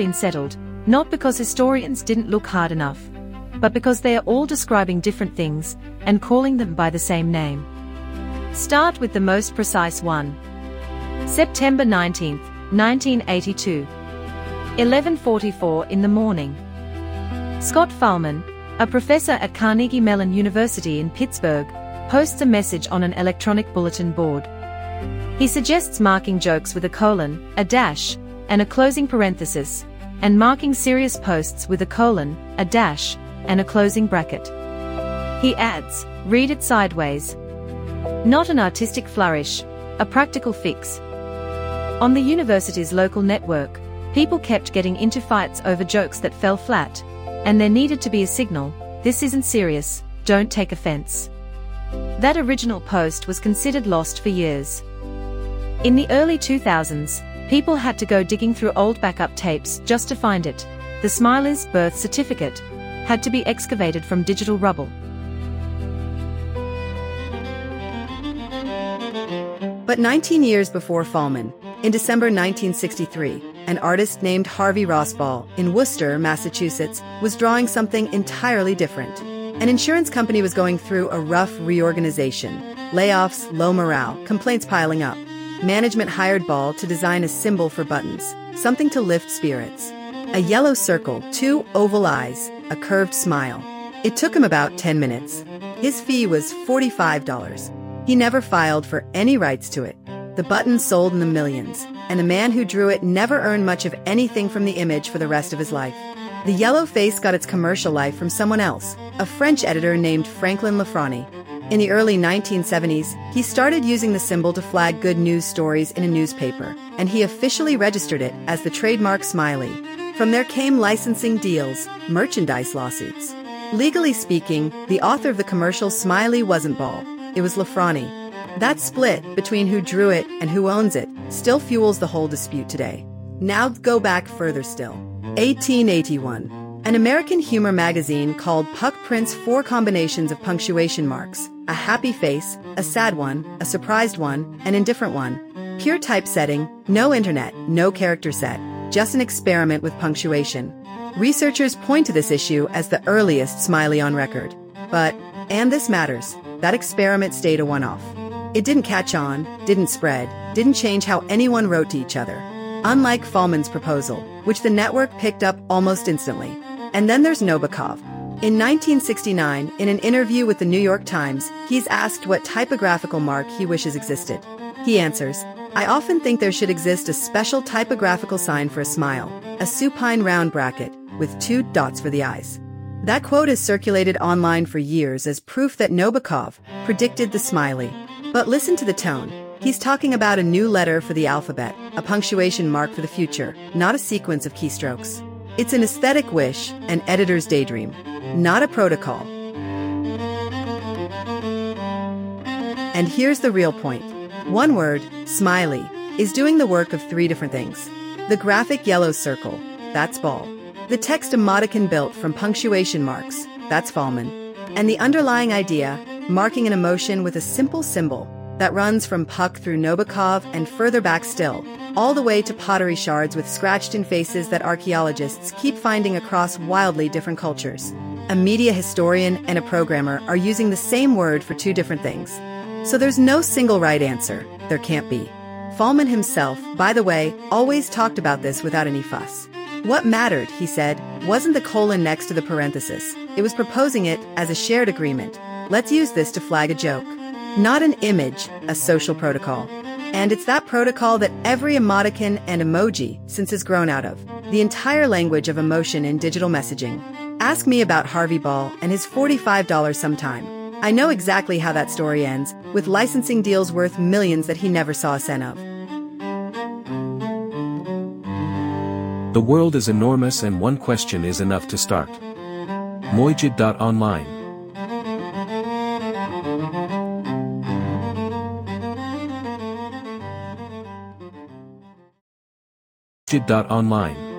been settled, not because historians didn't look hard enough, but because they are all describing different things and calling them by the same name. Start with the most precise one. September 19th, 1982. 11:44 in the morning. Scott Fahlman, a professor at Carnegie Mellon University in Pittsburgh, posts a message on an electronic bulletin board. He suggests marking jokes with a colon, a dash, and a closing parenthesis, and marking serious posts with a colon, a dash, and a closing bracket. He adds, "Read it sideways." Not an artistic flourish, a practical fix. On the university's local network, people kept getting into fights over jokes that fell flat, and there needed to be a signal, "This isn't serious, don't take offense." That original post was considered lost for years. In the early 2000s, people had to go digging through old backup tapes just to find it. The Smiley's birth certificate had to be excavated from digital rubble. But 19 years before Fahlman, in December 1963, an artist named Harvey Rossball in Worcester, Massachusetts, was drawing something entirely different. An insurance company was going through a rough reorganization. Layoffs, low morale, complaints piling up. Management hired Ball to design a symbol for buttons, something to lift spirits. A yellow circle, 2 oval eyes, a curved smile. It took him about 10 minutes. His fee was $45. He never filed for any rights to it. The button sold in the millions, and the man who drew it never earned much of anything from the image for the rest of his life. The yellow face got its commercial life from someone else, a French editor named Franklin Lafrani. In the early 1970s, he started using the symbol to flag good news stories in a newspaper, and he officially registered it as the trademark Smiley. From there came licensing deals, merchandise lawsuits. Legally speaking, the author of the commercial Smiley wasn't Ball, it was Lafrani. That split between who drew it and who owns it still fuels the whole dispute today. Now go back further still. 1881. An American humor magazine called Puck prints 4 combinations of punctuation marks: a happy face, a sad one, a surprised one, an indifferent one. Pure typesetting, no internet, no character set, just an experiment with punctuation. Researchers point to this issue as the earliest Smiley on record. But, and this matters, that experiment stayed a one-off. It didn't catch on, didn't spread, didn't change how anyone wrote to each other. Unlike Fahlman's proposal, which the network picked up almost instantly. And then there's Nabokov. In 1969, in an interview with the New York Times, he's asked what typographical mark he wishes existed. He answers, "I often think there should exist a special typographical sign for a smile, a supine round bracket, with 2 dots for the eyes." That quote has circulated online for years as proof that Nabokov predicted the Smiley. But listen to the tone. He's talking about a new letter for the alphabet, a punctuation mark for the future, not a sequence of keystrokes. It's an aesthetic wish, an editor's daydream, not a protocol. And here's the real point. One word, Smiley, is doing the work of 3 different things. The graphic yellow circle, that's Ball. The text emoticon built from punctuation marks, that's Fahlman. And the underlying idea, marking an emotion with a simple symbol, that runs from Puck through Nabokov and further back still, all the way to pottery shards with scratched-in faces that archaeologists keep finding across wildly different cultures. A media historian and a programmer are using the same word for 2 different things. So there's no single right answer. There can't be. Fahlman himself, by the way, always talked about this without any fuss. What mattered, he said, wasn't the colon next to the parenthesis. It was proposing it as a shared agreement. Let's use this to flag a joke. Not an image, a social protocol. And it's that protocol that every emoticon and emoji since has grown out of. The entire language of emotion in digital messaging. Ask me about Harvey Ball and his $45 sometime. I know exactly how that story ends, with licensing deals worth millions that he never saw a cent of. The world is enormous and one question is enough to start. Mojid.online. Mojid.online